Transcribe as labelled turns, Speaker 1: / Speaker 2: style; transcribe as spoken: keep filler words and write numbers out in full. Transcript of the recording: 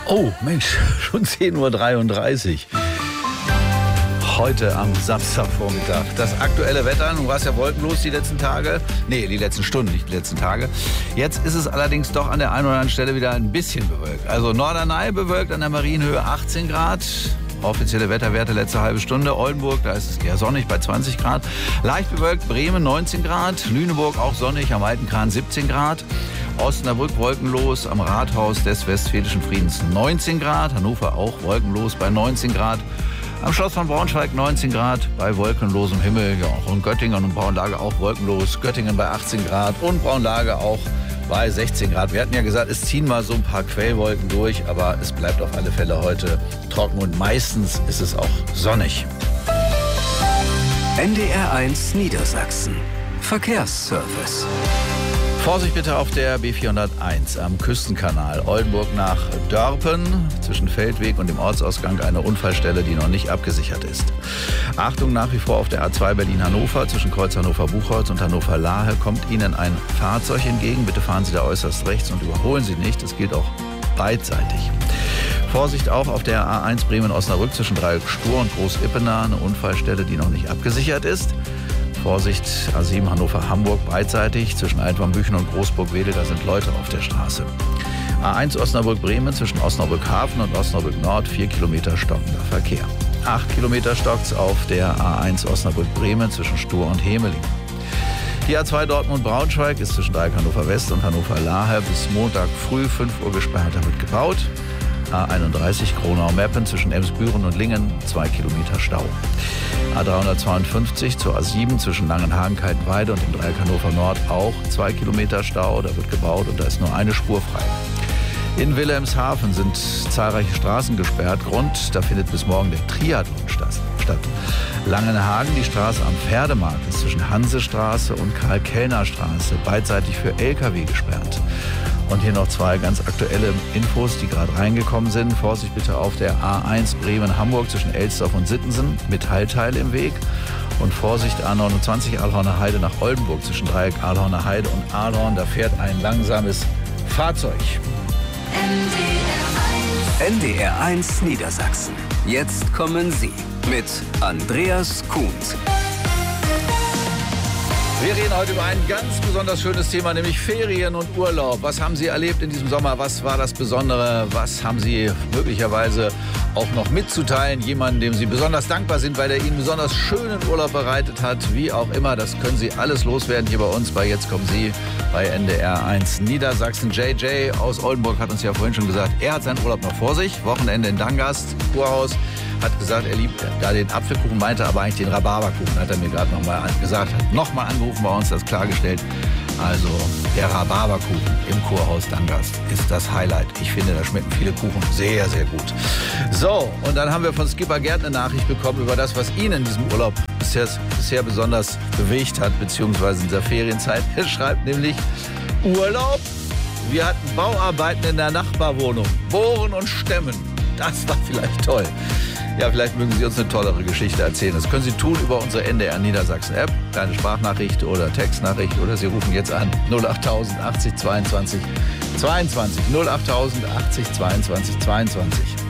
Speaker 1: Oh Mensch, schon zehn Uhr dreiunddreißig. Heute am Samstagvormittag. Das aktuelle Wetter, nun war es ja wolkenlos die letzten Tage. Nee, die letzten Stunden, nicht die letzten Tage. Jetzt ist es allerdings doch an der einen oder anderen Stelle wieder ein bisschen bewölkt. Also Norderney bewölkt an der Marienhöhe achtzehn Grad. Offizielle Wetterwerte letzte halbe Stunde. Oldenburg, da ist es eher sonnig bei zwanzig Grad. Leicht bewölkt Bremen neunzehn Grad. Lüneburg auch sonnig am Alten Kran siebzehn Grad. Osnabrück wolkenlos am Rathaus des Westfälischen Friedens neunzehn Grad. Hannover auch wolkenlos bei neunzehn Grad. Am Schloss von Braunschweig neunzehn Grad bei wolkenlosem Himmel. Ja, auch in Göttingen und Braunlage auch wolkenlos. Göttingen bei achtzehn Grad und Braunlage auch bei sechzehn Grad. Wir hatten ja gesagt, es ziehen mal so ein paar Quellwolken durch, aber es bleibt auf alle Fälle heute trocken und meistens ist es auch sonnig.
Speaker 2: N D R eins Niedersachsen. Verkehrsservice.
Speaker 1: Vorsicht bitte auf der B vierhunderteins am Küstenkanal. Oldenburg nach Dörpen. Zwischen Feldweg und dem Ortsausgang eine Unfallstelle, die noch nicht abgesichert ist. Achtung nach wie vor auf der A zwei Berlin-Hannover. Zwischen Kreuz Hannover-Buchholz und Hannover-Lahe kommt Ihnen ein Fahrzeug entgegen. Bitte fahren Sie da äußerst rechts und überholen Sie nicht. Das gilt auch beidseitig. Vorsicht auch auf der A eins Bremen-Osnabrück zwischen Dreieck Stur und Groß-Ippener. Eine Unfallstelle, die noch nicht abgesichert ist. Vorsicht, A sieben Hannover-Hamburg beidseitig. Zwischen Altwarmbüchen und Großburg-Wedel, da sind Leute auf der Straße. A eins Osnabrück-Bremen zwischen Osnabrück-Hafen und Osnabrück-Nord, vier Kilometer stockender Verkehr. acht Kilometer stockt's auf der A eins Osnabrück-Bremen zwischen Stur und Hemeling. Die A zwei Dortmund-Braunschweig ist zwischen Dreieck Hannover-West und Hannover-Lahe bis Montag früh fünf Uhr gesperrt, da wird gebaut. A einunddreißig Kronau-Meppen zwischen Emsbüren und Lingen, zwei Kilometer Stau. A dreihundertzweiundfünfzig zur A sieben zwischen Langenhagen-Kaltenweide und dem Dreieck Hannover Nord auch zwei Kilometer Stau, da wird gebaut und da ist nur eine Spur frei. In Wilhelmshaven sind zahlreiche Straßen gesperrt. Grund, da findet bis morgen der Triathlon statt. Langenhagen, die Straße am Pferdemarkt ist zwischen Hansestraße und Karl-Kellner-Straße beidseitig für L K W gesperrt. Und hier noch zwei ganz aktuelle Infos, die gerade reingekommen sind. Vorsicht bitte auf der A eins Bremen-Hamburg zwischen Elsdorf und Sittensen, Metallteile im Weg. Und Vorsicht A neunundzwanzig Ahlhorner Heide nach Oldenburg zwischen Dreieck Ahlhorner Heide und Ahlhorn. Da fährt ein langsames Fahrzeug.
Speaker 2: N D R eins Niedersachsen. Jetzt kommen Sie mit Andreas Kuhns.
Speaker 1: Wir reden heute über ein ganz besonders schönes Thema, nämlich Ferien und Urlaub. Was haben Sie erlebt in diesem Sommer? Was war das Besondere? Was haben Sie möglicherweise auch noch mitzuteilen? Jemanden, dem Sie besonders dankbar sind, weil er Ihnen besonders schönen Urlaub bereitet hat. Wie auch immer, das können Sie alles loswerden hier bei uns bei Jetzt kommen Sie bei N D R eins Niedersachsen. J J aus Oldenburg hat uns ja vorhin schon gesagt, er hat seinen Urlaub noch vor sich. Wochenende in Dangast, Kurhaus. Hat gesagt, er liebt da den Apfelkuchen, meinte aber eigentlich den Rhabarberkuchen, hat er mir gerade nochmal gesagt. Hat nochmal angerufen bei uns, das klargestellt. Also der Rhabarberkuchen im Kurhaus Dangast ist das Highlight. Ich finde, da schmecken viele Kuchen sehr, sehr gut. So, und dann haben wir von Skipper Gerd eine Nachricht bekommen über das, was ihn in diesem Urlaub bisher, bisher besonders bewegt hat, beziehungsweise in dieser Ferienzeit. Er schreibt nämlich, Urlaub? Wir hatten Bauarbeiten in der Nachbarwohnung. Bohren und Stemmen. Das war vielleicht toll. Ja, vielleicht mögen Sie uns eine tollere Geschichte erzählen. Das können Sie tun über unsere N D R Niedersachsen App, kleine Sprachnachricht oder Textnachricht, oder Sie rufen jetzt an null achttausend achtzig zweiundzwanzig zweiundzwanzig null achttausend achtzig zweiundzwanzig zweiundzwanzig.